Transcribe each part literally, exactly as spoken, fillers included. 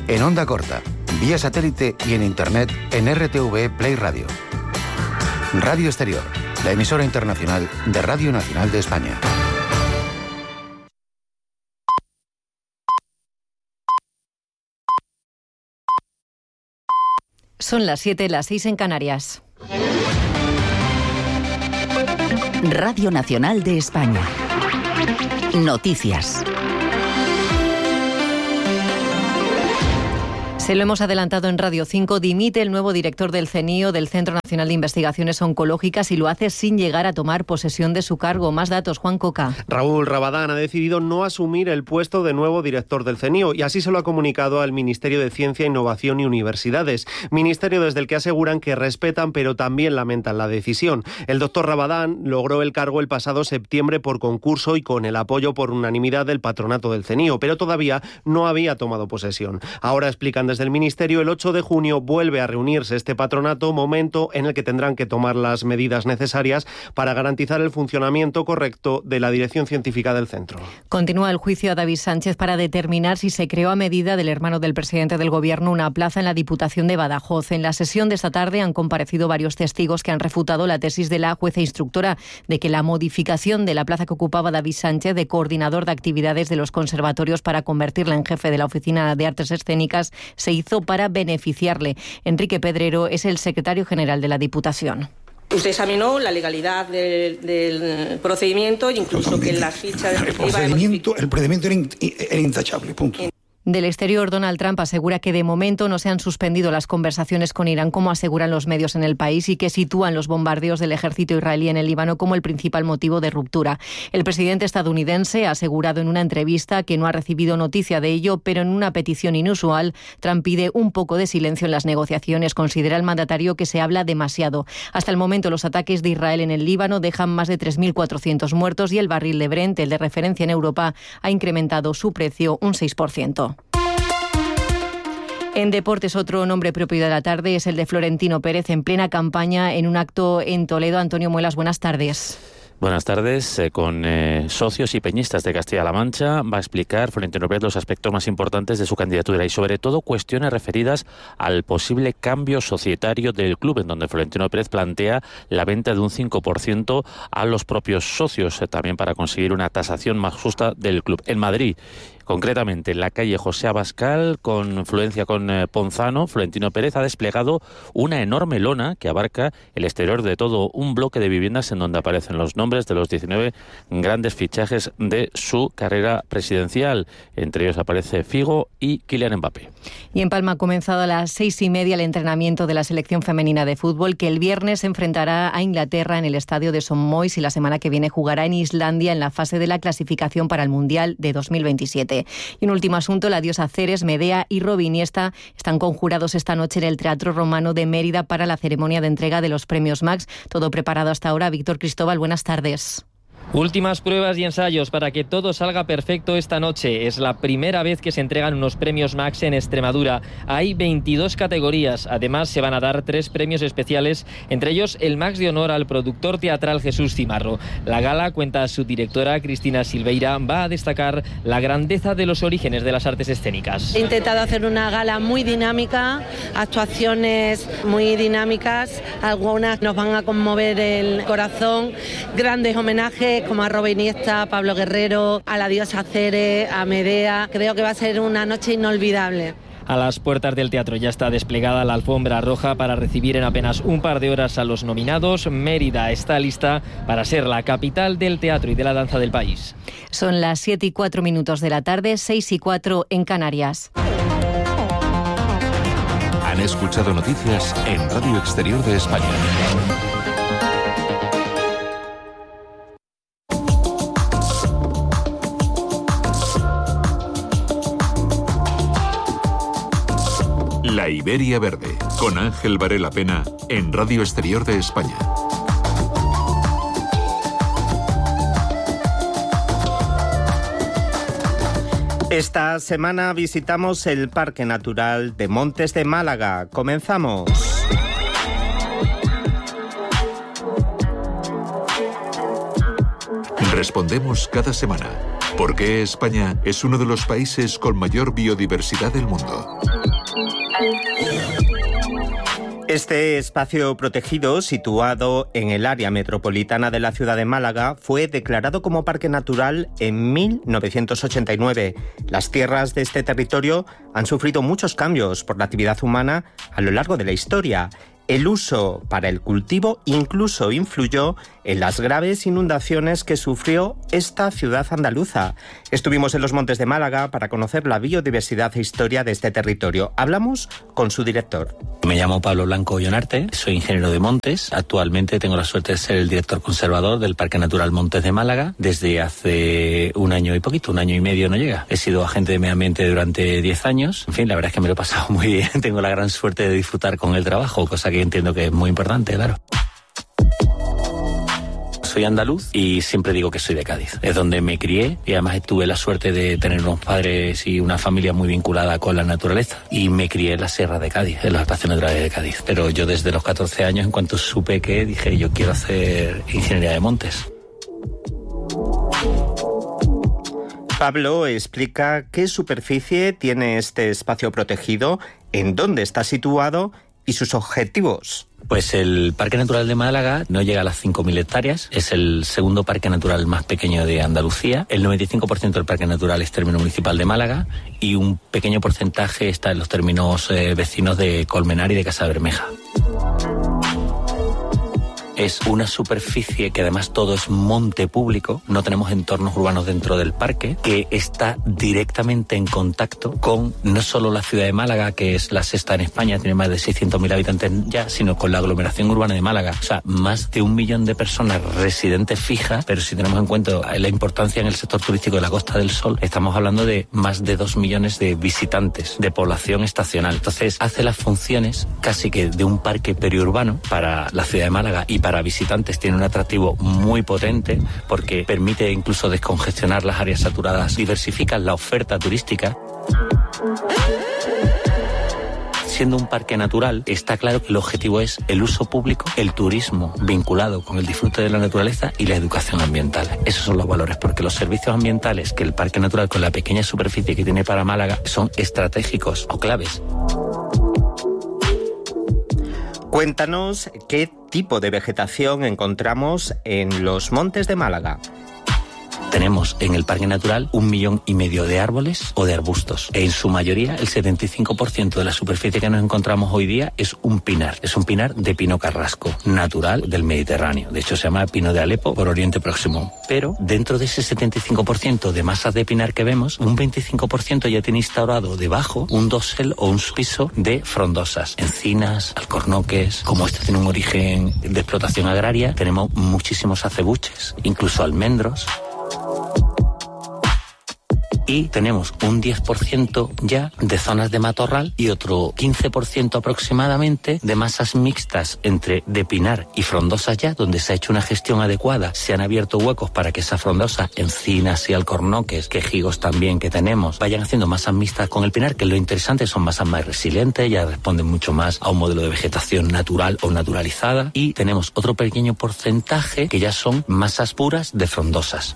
en onda corta, vía satélite y en internet en R T V Play Radio. Radio Exterior, la emisora internacional de Radio Nacional de España. Son las siete, las seis en Canarias. Radio Nacional de España. Noticias. Se lo hemos adelantado en Radio cinco, dimite el nuevo director del CENIO, del Centro Nacional de Investigaciones Oncológicas, y lo hace sin llegar a tomar posesión de su cargo. Más datos, Juan Coca. Raúl Rabadán ha decidido no asumir el puesto de nuevo director del CENIO y así se lo ha comunicado al Ministerio de Ciencia, Innovación y Universidades. Ministerio desde el que aseguran que respetan pero también lamentan la decisión. El doctor Rabadán logró el cargo el pasado septiembre por concurso y con el apoyo por unanimidad del patronato del CENIO, pero todavía no había tomado posesión. Ahora explican desde Desde el Ministerio, el ocho de junio vuelve a reunirse este patronato, momento en el que tendrán que tomar las medidas necesarias para garantizar el funcionamiento correcto de la dirección científica del centro. Continúa el juicio a David Sánchez para determinar si se creó a medida del hermano del presidente del Gobierno una plaza en la Diputación de Badajoz. En la sesión de esta tarde han comparecido varios testigos que han refutado la tesis de la jueza instructora de que la modificación de la plaza que ocupaba David Sánchez de coordinador de actividades de los conservatorios para convertirla en jefe de la Oficina de Artes Escénicas se hizo para beneficiarle. Enrique Pedrero es el secretario general de la Diputación. Usted examinó la legalidad del, del procedimiento, incluso que en la ficha de... El procedimiento, el procedimiento era, in, era intachable, punto. Del exterior, Donald Trump asegura que de momento no se han suspendido las conversaciones con Irán, como aseguran los medios en el país, y que sitúan los bombardeos del ejército israelí en el Líbano como el principal motivo de ruptura. El presidente estadounidense ha asegurado en una entrevista que no ha recibido noticia de ello, pero en una petición inusual, Trump pide un poco de silencio en las negociaciones. Considera el mandatario que se habla demasiado. Hasta el momento, los ataques de Israel en el Líbano dejan más de tres mil cuatrocientos muertos y el barril de Brent, el de referencia en Europa, ha incrementado su precio un seis por ciento. En deportes, otro nombre propio de la tarde es el de Florentino Pérez, en plena campaña en un acto en Toledo. Antonio Muelas, buenas tardes. Buenas tardes. Eh, con eh, socios y peñistas de Castilla-La Mancha va a explicar Florentino Pérez los aspectos más importantes de su candidatura y sobre todo cuestiones referidas al posible cambio societario del club, en donde Florentino Pérez plantea la venta de un cinco por ciento a los propios socios, eh, también para conseguir una tasación más justa del club. En Madrid, concretamente en la calle José Abascal, con influencia con eh, Ponzano, Florentino Pérez ha desplegado una enorme lona que abarca el exterior de todo un bloque de viviendas en donde aparecen los nombres de los diecinueve grandes fichajes de su carrera presidencial. Entre ellos aparece Figo y Kylian Mbappé. Y en Palma ha comenzado a las seis y media el entrenamiento de la selección femenina de fútbol, que el viernes se enfrentará a Inglaterra en el estadio de Son Moix y la semana que viene jugará en Islandia en la fase de la clasificación para el Mundial de dos mil veintisiete. Y un último asunto, la diosa Ceres, Medea y Robin Iniesta están conjurados esta noche en el Teatro Romano de Mérida para la ceremonia de entrega de los premios Max. Todo preparado hasta ahora. Víctor Cristóbal, buenas tardes. Últimas pruebas y ensayos para que todo salga perfecto esta noche. Es la primera vez que se entregan unos premios Max en Extremadura. Hay veintidós categorías. Además, se van a dar tres premios especiales, entre ellos el Max de honor al productor teatral Jesús Cimarro. La gala, cuenta su directora Cristina Silveira, va a destacar la grandeza de los orígenes de las artes escénicas. He intentado hacer una gala muy dinámica, actuaciones muy dinámicas. Algunas nos van a conmover el corazón. Grandes homenajes como a Robin Iniesta, a Pablo Guerrero, a la diosa Ceres, a Medea. Creo que va a ser una noche inolvidable. A las puertas del teatro ya está desplegada la alfombra roja para recibir en apenas un par de horas a los nominados. Mérida está lista para ser la capital del teatro y de la danza del país. Son las siete y cuatro minutos de la tarde, seis y cuatro en Canarias. Han escuchado noticias en Radio Exterior de España. La Iberia Verde, con Ángel Varela Pena, en Radio Exterior de España. Esta semana visitamos el Parque Natural de Montes de Málaga. Comenzamos. Respondemos cada semana. ¿Por qué España es uno de los países con mayor biodiversidad del mundo? Este espacio protegido, situado en el área metropolitana de la ciudad de Málaga, fue declarado como parque natural en mil novecientos ochenta y nueve. Las tierras de este territorio han sufrido muchos cambios por la actividad humana a lo largo de la historia. El uso para el cultivo incluso influyó en las graves inundaciones que sufrió esta ciudad andaluza. Estuvimos en los Montes de Málaga para conocer la biodiversidad e historia de este territorio. Hablamos con su director. Me llamo Pablo Blanco Llonarte, soy ingeniero de montes. Actualmente tengo la suerte de ser el director conservador del Parque Natural Montes de Málaga desde hace un año y poquito, un año y medio no llega. He sido agente de medio ambiente durante diez años. En fin, la verdad es que me lo he pasado muy bien. Tengo la gran suerte de disfrutar con el trabajo, cosa que entiendo que es muy importante, claro. Soy andaluz y siempre digo que soy de Cádiz. Es donde me crié y además tuve la suerte de tener unos padres y una familia muy vinculada con la naturaleza. Y me crié en la Sierra de Cádiz, en los espacios naturales de Cádiz. Pero yo desde los catorce años, en cuanto supe que, dije yo quiero hacer ingeniería de montes. Pablo explica qué superficie tiene este espacio protegido, en dónde está situado y sus objetivos. Pues el Parque Natural de Málaga no llega a las cinco mil hectáreas, es el segundo parque natural más pequeño de Andalucía. El noventa y cinco por ciento del parque natural es término municipal de Málaga y un pequeño porcentaje está en los términos eh, vecinos de Colmenar y de Casabermeja. Es una superficie que además todo es monte público, no tenemos entornos urbanos dentro del parque, que está directamente en contacto con no solo la ciudad de Málaga, que es la sexta en España, tiene más de seiscientos mil habitantes ya, sino con la aglomeración urbana de Málaga. O sea, más de un millón de personas residentes fijas, pero si tenemos en cuenta la importancia en el sector turístico de la Costa del Sol, estamos hablando de más de dos millones de visitantes, de población estacional. Entonces, hace las funciones casi que de un parque periurbano para la ciudad de Málaga y para visitantes. Tiene un atractivo muy potente porque permite incluso descongestionar las áreas saturadas, diversifica la oferta turística. Siendo un parque natural, está claro que el objetivo es el uso público, el turismo vinculado con el disfrute de la naturaleza y la educación ambiental. Esos son los valores, porque los servicios ambientales que el parque natural, con la pequeña superficie que tiene para Málaga, son estratégicos o claves. Cuéntanos qué tipo de vegetación encontramos en los Montes de Málaga. Tenemos en el parque natural un millón y medio de árboles o de arbustos. En su mayoría, el setenta y cinco por ciento de la superficie que nos encontramos hoy día es un pinar. Es un pinar de pino carrasco, natural del Mediterráneo. De hecho, se llama pino de Alepo por Oriente Próximo. Pero dentro de ese setenta y cinco por ciento de masas de pinar que vemos, un veinticinco por ciento ya tiene instaurado debajo un dosel o un piso de frondosas. Encinas, alcornoques. Como este tiene un origen de explotación agraria, tenemos muchísimos acebuches, incluso almendros. Y tenemos un diez por ciento ya de zonas de matorral y otro quince por ciento aproximadamente de masas mixtas entre de pinar y frondosas ya, donde se ha hecho una gestión adecuada. Se han abierto huecos para que esas frondosas, encinas y alcornoques, quejigos también que tenemos, vayan haciendo masas mixtas con el pinar, que lo interesante son masas más resilientes, ya responden mucho más a un modelo de vegetación natural o naturalizada. Y tenemos otro pequeño porcentaje que ya son masas puras de frondosas.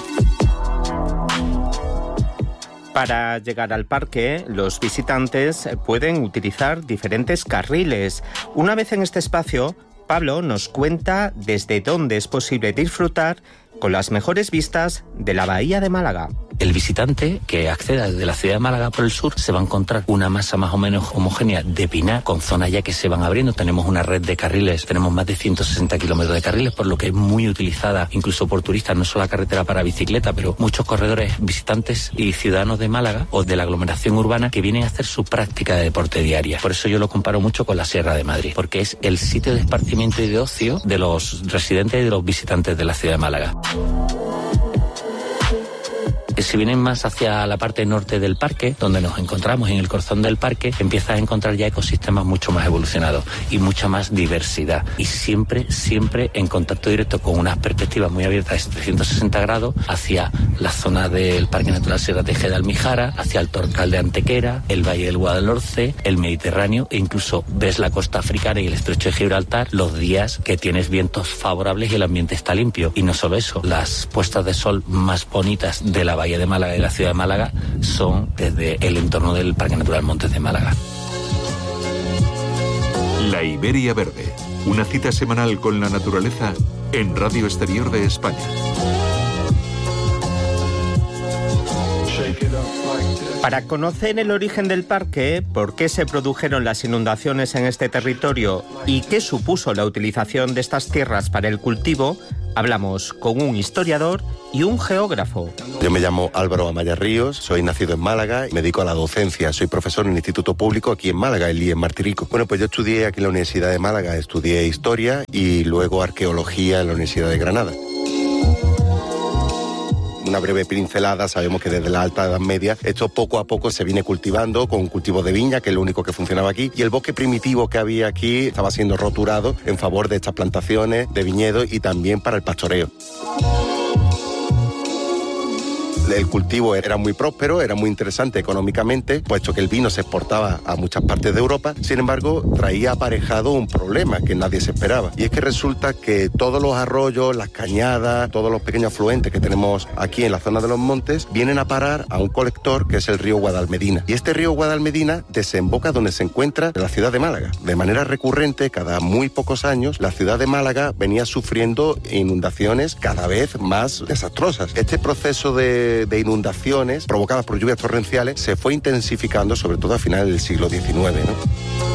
Para llegar al parque, los visitantes pueden utilizar diferentes carriles. Una vez en este espacio, Pablo nos cuenta desde dónde es posible disfrutar con las mejores vistas de la bahía de Málaga. El visitante que acceda desde la ciudad de Málaga por el sur se va a encontrar una masa más o menos homogénea de pinar con zonas ya que se van abriendo. Tenemos una red de carriles, tenemos más de ciento sesenta kilómetros de carriles, por lo que es muy utilizada incluso por turistas, no solo la carretera para bicicleta, pero muchos corredores, visitantes y ciudadanos de Málaga o de la aglomeración urbana que vienen a hacer su práctica de deporte diaria. Por eso yo lo comparo mucho con la Sierra de Madrid, porque es el sitio de esparcimiento y de ocio de los residentes y de los visitantes de la ciudad de Málaga. Si vienen más hacia la parte norte del parque, donde nos encontramos en el corazón del parque, empiezas a encontrar ya ecosistemas mucho más evolucionados y mucha más diversidad. Y siempre, siempre en contacto directo con unas perspectivas muy abiertas de trescientos sesenta grados hacia la zona del Parque Natural Sierra Tejeda de Almijara, hacia el Torcal de Antequera, el Valle del Guadalhorce, el Mediterráneo, e incluso ves la costa africana y el Estrecho de Gibraltar los días que tienes vientos favorables y el ambiente está limpio. Y no solo eso, las puestas de sol más bonitas de la Bahía de Málaga y de la ciudad de Málaga son desde el entorno del Parque Natural Montes de Málaga. La Iberia Verde, una cita semanal con la naturaleza en Radio Exterior de España. Para conocer el origen del parque, por qué se produjeron las inundaciones en este territorio y qué supuso la utilización de estas tierras para el cultivo, hablamos con un historiador y un geógrafo. Yo me llamo Álvaro Amaya Ríos, soy nacido en Málaga y me dedico a la docencia. Soy profesor en el Instituto Público aquí en Málaga, el I E en Martirico. Bueno, pues yo estudié aquí en la Universidad de Málaga, estudié Historia y luego Arqueología en la Universidad de Granada. Una breve pincelada, sabemos que desde la Alta Edad Media esto poco a poco se viene cultivando con cultivo de viña, que es lo único que funcionaba aquí, y el bosque primitivo que había aquí estaba siendo roturado en favor de estas plantaciones de viñedos y también para el pastoreo. El cultivo era muy próspero, era muy interesante económicamente, puesto que el vino se exportaba a muchas partes de Europa. Sin embargo, traía aparejado un problema que nadie se esperaba. Y es que resulta que todos los arroyos, las cañadas, todos los pequeños afluentes que tenemos aquí en la zona de los montes, vienen a parar a un colector que es el río Guadalmedina. Y este río Guadalmedina desemboca donde se encuentra la ciudad de Málaga. De manera recurrente, cada muy pocos años, la ciudad de Málaga venía sufriendo inundaciones cada vez más desastrosas. Este proceso de de inundaciones provocadas por lluvias torrenciales se fue intensificando, sobre todo a finales del siglo diecinueve, ¿no?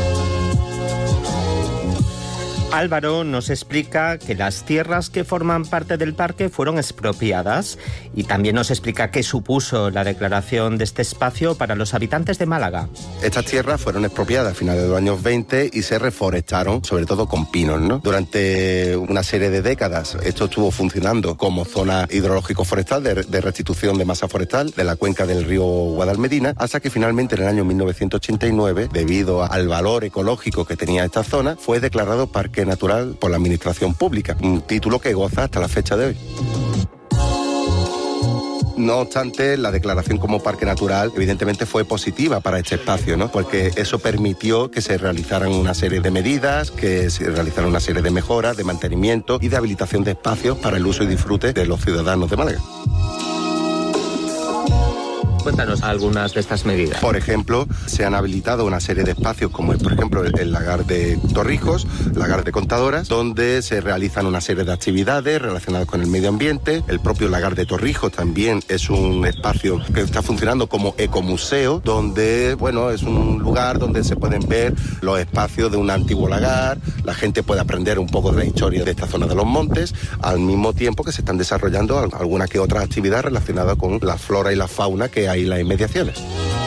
Álvaro nos explica que las tierras que forman parte del parque fueron expropiadas y también nos explica qué supuso la declaración de este espacio para los habitantes de Málaga. Estas tierras fueron expropiadas a finales de los años veinte y se reforestaron, sobre todo con pinos, ¿no? Durante una serie de décadas esto estuvo funcionando como zona hidrológico-forestal de, de restitución de masa forestal de la cuenca del río Guadalmedina, hasta que finalmente en el año mil novecientos ochenta y nueve, debido al valor ecológico que tenía esta zona, fue declarado parque natural por la administración pública, un título que goza hasta la fecha de hoy. No obstante, la declaración como parque natural evidentemente fue positiva para este espacio, ¿no? Porque eso permitió que se realizaran una serie de medidas, que se realizaran una serie de mejoras, de mantenimiento y de habilitación de espacios para el uso y disfrute de los ciudadanos de Málaga. Cuéntanos algunas de estas medidas. Por ejemplo, se han habilitado una serie de espacios como, por ejemplo, el, el lagar de Torrijos, lagar de Contadoras, donde se realizan una serie de actividades relacionadas con el medio ambiente. El propio lagar de Torrijos también es un espacio que está funcionando como ecomuseo, donde, bueno, es un lugar donde se pueden ver los espacios de un antiguo lagar, la gente puede aprender un poco de la historia de esta zona de los montes, al mismo tiempo que se están desarrollando alguna que otra actividad relacionada con la flora y la fauna que hay y las inmediaciones.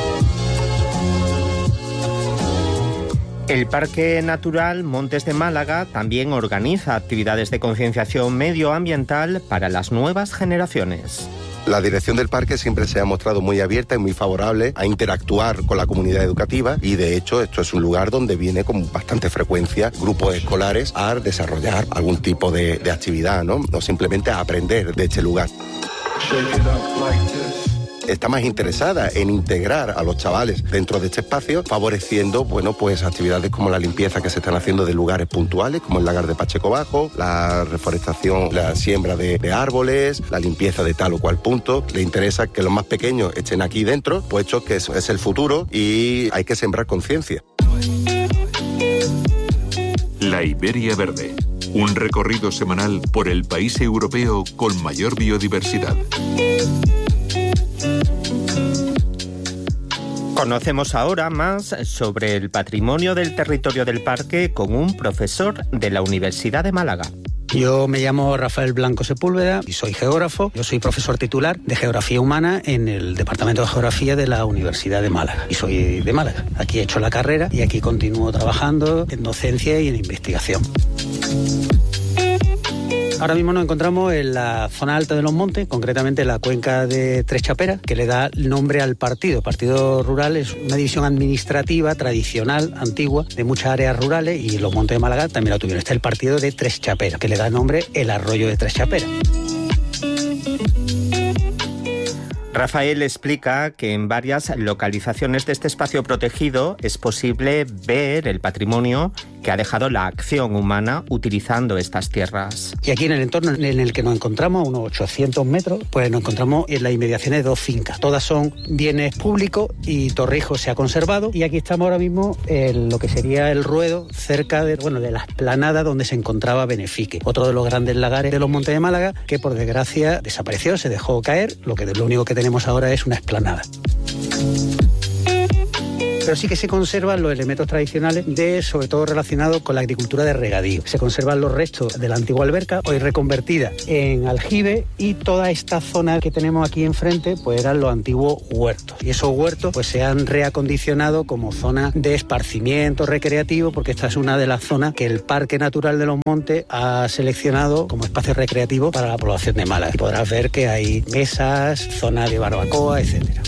El Parque Natural Montes de Málaga también organiza actividades de concienciación medioambiental para las nuevas generaciones. La dirección del parque siempre se ha mostrado muy abierta y muy favorable a interactuar con la comunidad educativa y de hecho esto es un lugar donde viene con bastante frecuencia grupos escolares a desarrollar algún tipo de, de actividad, ¿no? O simplemente a aprender de este lugar. Está más interesada en integrar a los chavales dentro de este espacio, favoreciendo, bueno, pues actividades como la limpieza que se están haciendo de lugares puntuales, como el lagar de Pacheco Bajo, la reforestación, la siembra de, de árboles, la limpieza de tal o cual punto. Le interesa que los más pequeños estén aquí dentro, puesto que eso es el futuro y hay que sembrar conciencia. La Iberia Verde, un recorrido semanal por el país europeo con mayor biodiversidad. Conocemos ahora más sobre el patrimonio del territorio del parque con un profesor de la Universidad de Málaga. Yo me llamo Rafael Blanco Sepúlveda y soy geógrafo. Yo soy profesor titular de Geografía Humana en el Departamento de Geografía de la Universidad de Málaga. Y soy de Málaga. Aquí he hecho la carrera y aquí continúo trabajando en docencia y en investigación. Ahora mismo nos encontramos en la zona alta de los montes, concretamente en la cuenca de Tres Chaperas, que le da nombre al partido. El Partido Rural es una división administrativa tradicional, antigua, de muchas áreas rurales y los montes de Málaga también la tuvieron. Está el partido de Tres Chaperas, que le da nombre el arroyo de Tres Chaperas. Rafael explica que en varias localizaciones de este espacio protegido es posible ver el patrimonio que ha dejado la acción humana utilizando estas tierras. Y aquí en el entorno en el que nos encontramos, a unos ochocientos metros, pues nos encontramos en las inmediaciones de dos fincas. Todas son bienes públicos y Torrijos se ha conservado. Y aquí estamos ahora mismo en lo que sería el ruedo, cerca de, bueno, de la explanada donde se encontraba Benefique, otro de los grandes lagares de los Montes de Málaga, que por desgracia desapareció, se dejó caer. Lo que lo único que tenemos ahora es una explanada. Pero sí que se conservan los elementos tradicionales, de, sobre todo relacionados con la agricultura de regadío. Se conservan los restos de la antigua alberca, hoy reconvertida en aljibe, y toda esta zona que tenemos aquí enfrente pues eran los antiguos huertos. Y esos huertos pues se han reacondicionado como zona de esparcimiento recreativo, porque esta es una de las zonas que el Parque Natural de los Montes ha seleccionado como espacio recreativo para la población de Málaga. Y podrás ver que hay mesas, zona de barbacoa, etcétera.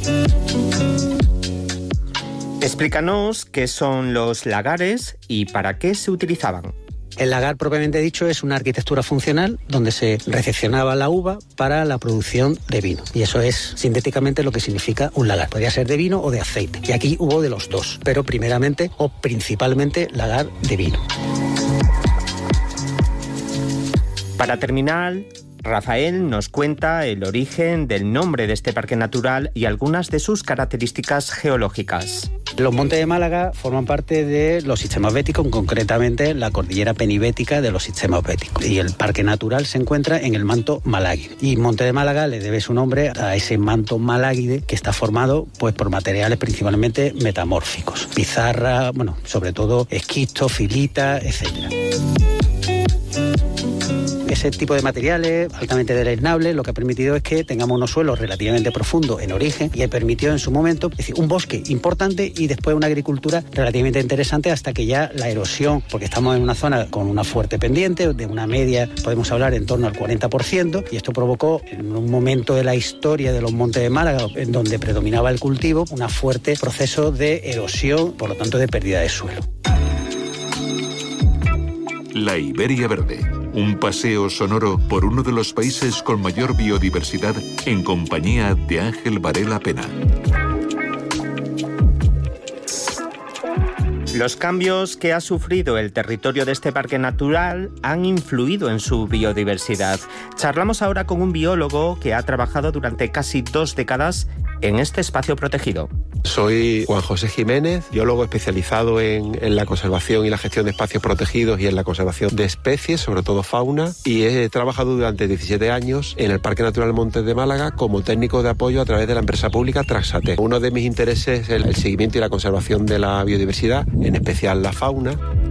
Explícanos qué son los lagares y para qué se utilizaban. El lagar propiamente dicho es una arquitectura funcional donde se recepcionaba la uva para la producción de vino. Y eso es sintéticamente lo que significa un lagar. Podría ser de vino o de aceite. Y aquí hubo de los dos, pero primeramente o principalmente lagar de vino. Para terminar, Rafael nos cuenta el origen del nombre de este parque natural y algunas de sus características geológicas. Los Montes de Málaga forman parte de los sistemas béticos, concretamente la cordillera penibética de los sistemas béticos. Y el parque natural se encuentra en el manto maláguide. Y Monte de Málaga le debe su nombre a ese manto maláguide que está formado pues, por materiales principalmente metamórficos. Pizarra, bueno, sobre todo esquisto, filita, etcétera. Ese tipo de materiales altamente deleznables lo que ha permitido es que tengamos unos suelos relativamente profundos en origen y ha permitido en su momento, es decir, un bosque importante y después una agricultura relativamente interesante hasta que ya la erosión, porque estamos en una zona con una fuerte pendiente, de una media podemos hablar en torno al cuarenta por ciento, y esto provocó en un momento de la historia de los Montes de Málaga, en donde predominaba el cultivo, un fuerte proceso de erosión, por lo tanto de pérdida de suelo. La Iberia Verde, un paseo sonoro por uno de los países con mayor biodiversidad en compañía de Ángel Varela Pena. Los cambios que ha sufrido el territorio de este parque natural han influido en su biodiversidad. Charlamos ahora con un biólogo que ha trabajado durante casi dos décadas en este espacio protegido. Soy Juan José Jiménez, biólogo especializado en, en la conservación y la gestión de espacios protegidos y en la conservación de especies, sobre todo fauna, y he trabajado durante diecisiete años en el Parque Natural Montes de Málaga como técnico de apoyo a través de la empresa pública Traxate. Uno de mis intereses es el, el seguimiento y la conservación de la biodiversidad, en especial la fauna.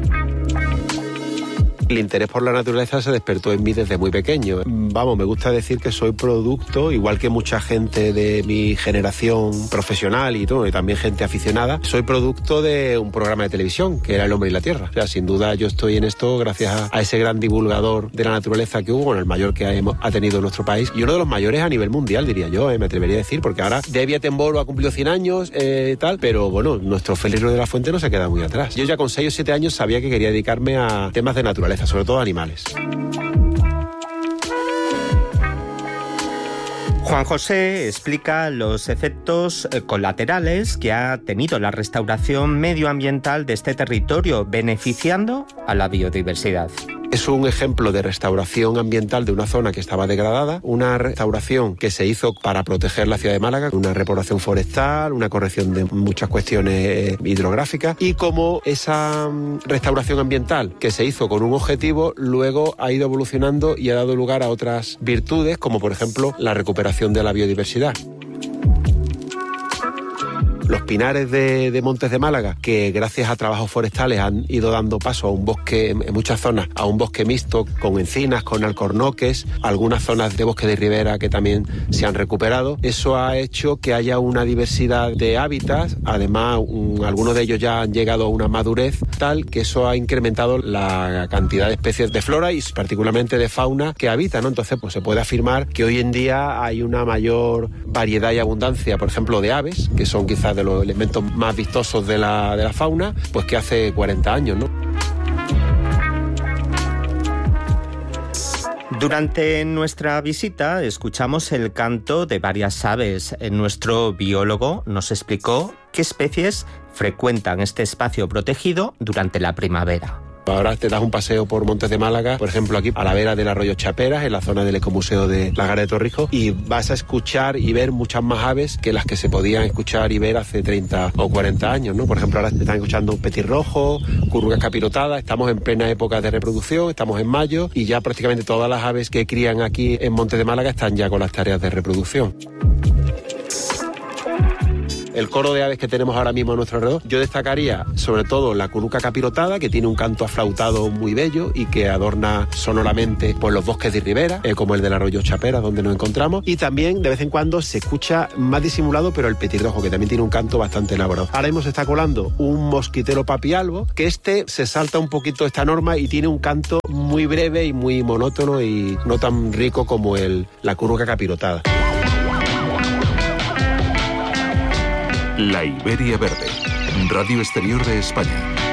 El interés por la naturaleza se despertó en mí desde muy pequeño. Vamos, me gusta decir que soy producto, igual que mucha gente de mi generación profesional y, todo, y también gente aficionada, soy producto de un programa de televisión que era El Hombre y la Tierra. O sea, sin duda yo estoy en esto gracias a, a ese gran divulgador de la naturaleza que hubo, bueno, el mayor que ha, ha tenido nuestro país y uno de los mayores a nivel mundial, diría yo, eh, me atrevería a decir, porque ahora Debbie Attenborough ha cumplido cien años, eh, tal, pero bueno, nuestro Félix Ruiz de la Fuente no se queda muy atrás. Yo ya con seis o siete años sabía que quería dedicarme a temas de naturaleza, sobre todo animales. Juan José explica los efectos colaterales que ha tenido la restauración medioambiental de este territorio, beneficiando a la biodiversidad. Es un ejemplo de restauración ambiental de una zona que estaba degradada, una restauración que se hizo para proteger la ciudad de Málaga, una repoblación forestal, una corrección de muchas cuestiones hidrográficas, y como esa restauración ambiental que se hizo con un objetivo, luego ha ido evolucionando y ha dado lugar a otras virtudes, como por ejemplo la recuperación de la biodiversidad. Los pinares de, de Montes de Málaga, que gracias a trabajos forestales han ido dando paso a un bosque, en muchas zonas, a un bosque mixto con encinas, con alcornoques, algunas zonas de bosque de ribera que también se han recuperado. Eso ha hecho que haya una diversidad de hábitats, además un, algunos de ellos ya han llegado a una madurez tal que eso ha incrementado la cantidad de especies de flora y particularmente de fauna que habitan, ¿no? Entonces pues se puede afirmar que hoy en día hay una mayor variedad y abundancia, por ejemplo, de aves, que son quizás de los elementos más vistosos de la, de la fauna, pues que hace cuarenta años, ¿no? Durante nuestra visita escuchamos el canto de varias aves. Nuestro biólogo nos explicó qué especies frecuentan este espacio protegido durante la primavera. Ahora te das un paseo por Montes de Málaga, por ejemplo aquí a la vera del arroyo Chaperas, en la zona del Ecomuseo de la Gara de Torrijos, y vas a escuchar y ver muchas más aves que las que se podían escuchar y ver hace treinta o cuarenta años, ¿no? Por ejemplo, ahora te están escuchando un petirrojo, currucas capirotadas, estamos en plena época de reproducción, estamos en mayo, y ya prácticamente todas las aves que crían aquí en Montes de Málaga están ya con las tareas de reproducción. El coro de aves que tenemos ahora mismo a nuestro alrededor, yo destacaría sobre todo la curruca capirotada, que tiene un canto aflautado muy bello y que adorna sonoramente pues, los bosques de ribera, eh, como el del arroyo Chapera, donde nos encontramos. Y también de vez en cuando se escucha más disimulado, pero el petirrojo, que también tiene un canto bastante elaborado. Ahora mismo se está colando un mosquitero papialbo, que este se salta un poquito esta norma y tiene un canto muy breve y muy monótono y no tan rico como el, la curruca capirotada. La Iberia Verde, Radio Exterior de España.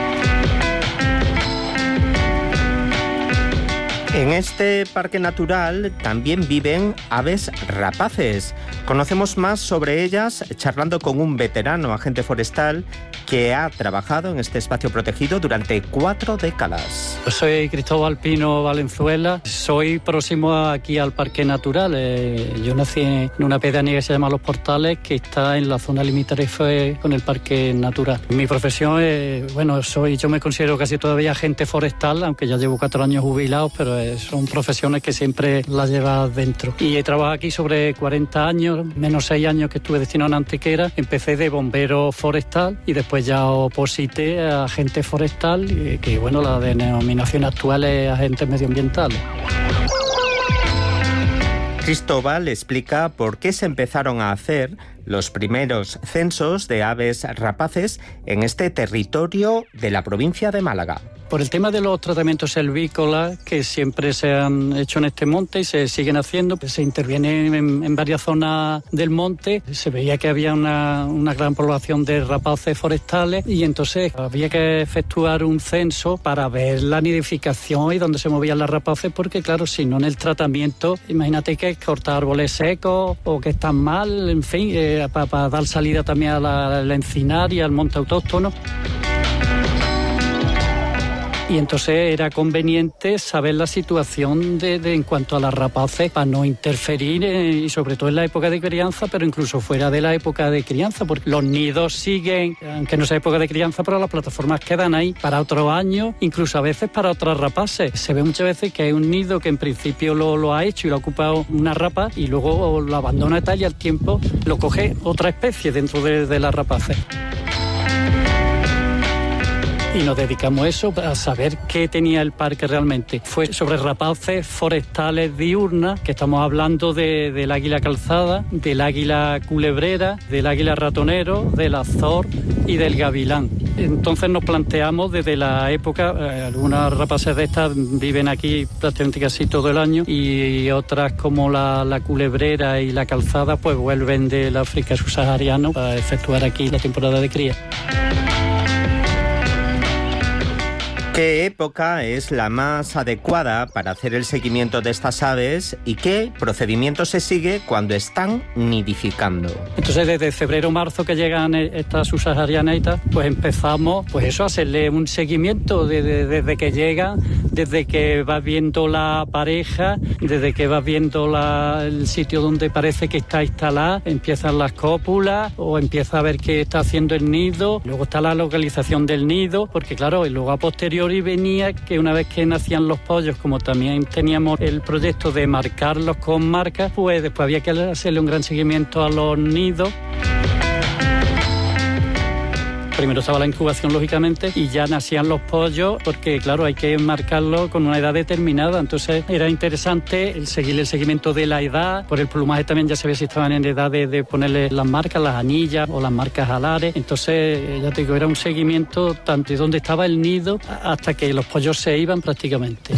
En este parque natural también viven aves rapaces. Conocemos más sobre ellas charlando con un veterano agente forestal que ha trabajado en este espacio protegido durante cuatro décadas. Soy Cristóbal Pino Valenzuela, soy próximo aquí al Parque Natural. Eh, yo nací en una pedanía que se llama Los Portales, que está en la zona limítrofe con el Parque Natural. Mi profesión es, bueno, soy, yo me considero casi todavía agente forestal, aunque ya llevo cuatro años jubilado, pero eh, son profesiones que siempre las llevas dentro. Y he trabajado aquí sobre cuarenta años, menos seis años que estuve destinado en Antequera. Empecé de bombero forestal y después Pues ya oposité a agente forestal, que bueno, la denominación actual es agente medioambiental. Cristóbal explica por qué se empezaron a hacer los primeros censos de aves rapaces en este territorio de la provincia de Málaga. Por el tema de los tratamientos silvícolas que siempre se han hecho en este monte y se siguen haciendo, pues se interviene en, en varias zonas del monte. Se veía que había una, una gran población de rapaces forestales y entonces había que efectuar un censo para ver la nidificación y dónde se movían las rapaces, porque claro, si no en el tratamiento, imagínate que es cortar árboles secos o que están mal, en fin, eh, para, para dar salida también a la, al encinar y al monte autóctono. Y entonces era conveniente saber la situación de, de en cuanto a las rapaces para no interferir eh, y sobre todo en la época de crianza, pero incluso fuera de la época de crianza, porque los nidos siguen, aunque no sea época de crianza, pero las plataformas quedan ahí para otros años, incluso a veces para otras rapaces. Se ve muchas veces que hay un nido que en principio lo, lo ha hecho y lo ha ocupado una rapa y luego lo abandona y tal, y al tiempo lo coge otra especie dentro de, de las rapaces. Y nos dedicamos a eso, a saber qué tenía el parque realmente. Fue sobre rapaces forestales diurnas, que estamos hablando de, del águila calzada, del águila culebrera, del águila ratonero, del azor y del gavilán. Entonces nos planteamos desde la época, eh, algunas rapaces de estas viven aquí prácticamente casi todo el año y otras como la, la culebrera y la calzada pues vuelven del África subsahariana para efectuar aquí la temporada de cría. ¿Qué época es la más adecuada para hacer el seguimiento de estas aves y qué procedimiento se sigue cuando están nidificando? Entonces, desde febrero o marzo que llegan estas subsaharianitas, pues empezamos pues eso, a hacerle un seguimiento desde, desde que llegan, desde que vas viendo la pareja, desde que vas viendo la, el sitio donde parece que está instalada, empiezan las cópulas o empieza a ver qué está haciendo el nido, luego está la localización del nido, porque claro, y luego a posteriori y venía que una vez que nacían los pollos, como también teníamos el proyecto de marcarlos con marcas, pues después había que hacerle un gran seguimiento a los nidos. Primero estaba la incubación, lógicamente, y ya nacían los pollos, porque, claro, hay que marcarlo con una edad determinada. Entonces, era interesante el seguir el seguimiento de la edad. Por el plumaje también ya sabía si estaban en edad de, de ponerle las marcas, las anillas o las marcas alares. Entonces, ya te digo, era un seguimiento tanto de dónde estaba el nido hasta que los pollos se iban prácticamente.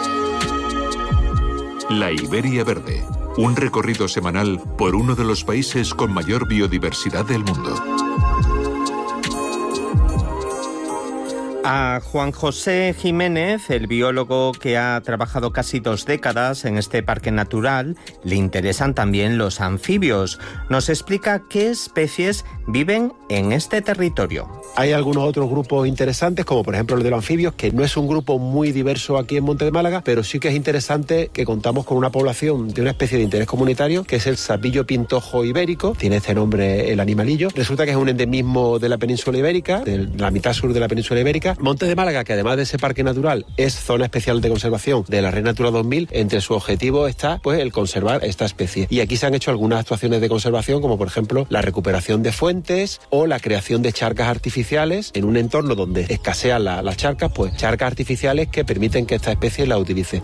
La Iberia Verde, un recorrido semanal por uno de los países con mayor biodiversidad del mundo. A Juan José Jiménez, el biólogo que ha trabajado casi dos décadas en este parque natural, le interesan también los anfibios. Nos explica qué especies viven en este territorio. Hay algunos otros grupos interesantes, como por ejemplo el de los anfibios, que no es un grupo muy diverso aquí en Monte de Málaga, pero sí que es interesante que contamos con una población de una especie de interés comunitario, que es el sapillo pintojo ibérico. Tiene este nombre el animalillo. Resulta que es un endemismo de la península ibérica, de la mitad sur de la península ibérica. Monte de Málaga, que además de ese parque natural es zona especial de conservación de la Red Natura dos mil, entre su objetivo está pues el conservar esta especie. Y aquí se han hecho algunas actuaciones de conservación, como por ejemplo la recuperación de fuentes o la creación de charcas artificiales en un entorno donde escasean la, las charcas, pues charcas artificiales que permiten que esta especie la utilice.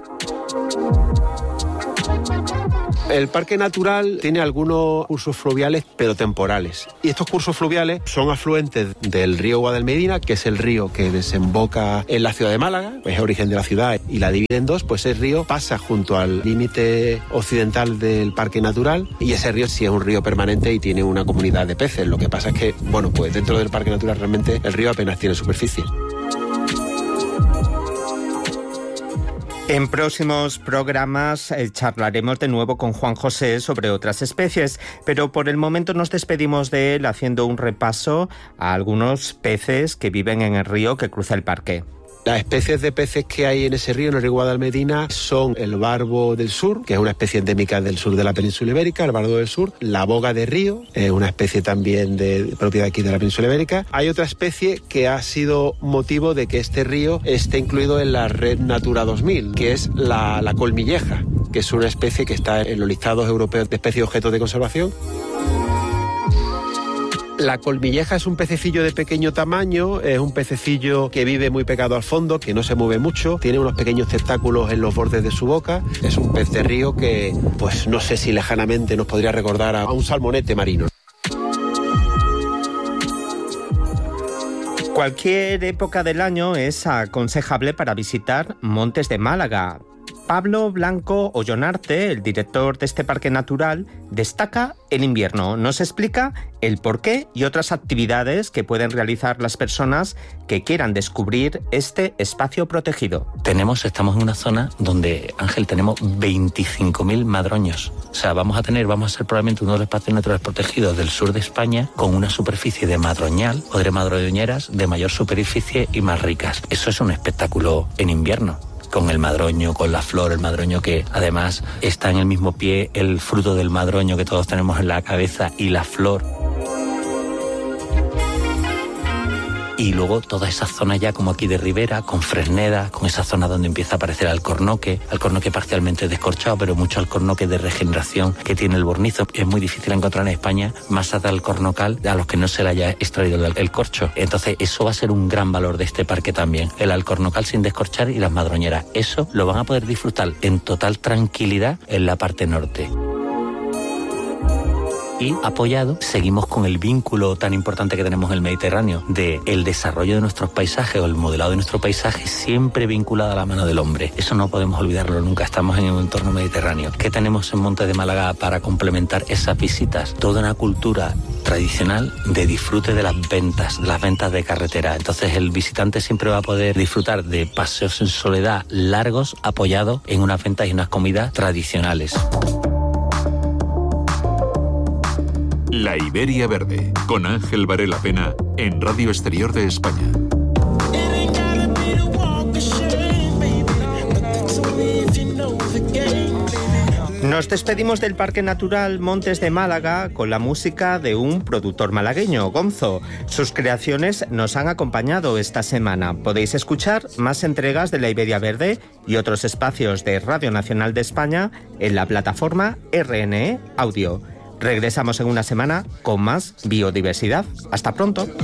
El parque natural tiene algunos cursos fluviales, pero temporales. Y estos cursos fluviales son afluentes del río Guadalmedina, que es el río que desemboca en la ciudad de Málaga, es origen de la ciudad y la divide en dos. Pues ese río pasa junto al límite occidental del parque natural, y ese río sí es un río permanente y tiene una comunidad de peces. Lo que pasa es que, bueno, pues dentro del parque natural realmente el río apenas tiene superficie. En próximos programas eh, charlaremos de nuevo con Juan José sobre otras especies, pero por el momento nos despedimos de él haciendo un repaso a algunos peces que viven en el río que cruza el parque. Las especies de peces que hay en ese río, en el río Guadalmedina, son el barbo del sur, que es una especie endémica del sur de la península ibérica, el barbo del sur, la boga de río, es una especie también de propiedad aquí de la península ibérica. Hay otra especie que ha sido motivo de que este río esté incluido en la Red Natura dos mil, que es la, la colmilleja, que es una especie que está en los listados europeos de especies objetos de conservación. La colmilleja es un pececillo de pequeño tamaño, es un pececillo que vive muy pegado al fondo, que no se mueve mucho, tiene unos pequeños tentáculos en los bordes de su boca. Es un pez de río que, pues no sé si lejanamente nos podría recordar a un salmonete marino. Cualquier época del año es aconsejable para visitar Montes de Málaga. Pablo Blanco Ollonarte, el director de este parque natural, destaca el invierno. Nos explica el porqué y otras actividades que pueden realizar las personas que quieran descubrir este espacio protegido. Tenemos, estamos en una zona donde, Ángel, tenemos veinticinco mil madroños. O sea, vamos a tener, vamos a ser probablemente uno de los espacios naturales protegidos del sur de España con una superficie de madroñal o de madroñeras de mayor superficie y más ricas. Eso es un espectáculo en invierno, con el madroño, con la flor, el madroño que además está en el mismo pie, el fruto del madroño que todos tenemos en la cabeza y la flor. Y luego toda esa zona ya como aquí de ribera, con Fresneda, con esa zona donde empieza a aparecer alcornoque, alcornoque parcialmente descorchado, pero mucho alcornoque de regeneración que tiene el bornizo. Es muy difícil encontrar en España masas de alcornocal a los que no se le haya extraído el, el corcho. Entonces eso va a ser un gran valor de este parque también, el alcornocal sin descorchar y las madroñeras. Eso lo van a poder disfrutar en total tranquilidad en la parte norte. Y apoyado, seguimos con el vínculo tan importante que tenemos en el Mediterráneo de el desarrollo de nuestros paisajes o el modelado de nuestro paisaje siempre vinculado a la mano del hombre. Eso no podemos olvidarlo nunca, estamos en un entorno mediterráneo. ¿Qué tenemos en Monte de Málaga para complementar esas visitas? Toda una cultura tradicional de disfrute de las ventas, de las ventas de carretera. Entonces el visitante siempre va a poder disfrutar de paseos en soledad largos apoyados en unas ventas y unas comidas tradicionales. La Iberia Verde, con Ángel Varela Pena, en Radio Exterior de España. Nos despedimos del Parque Natural Montes de Málaga con la música de un productor malagueño, Gonzo. Sus creaciones nos han acompañado esta semana. Podéis escuchar más entregas de La Iberia Verde y otros espacios de Radio Nacional de España en la plataforma R N E Audio. Regresamos en una semana con más biodiversidad. Hasta pronto.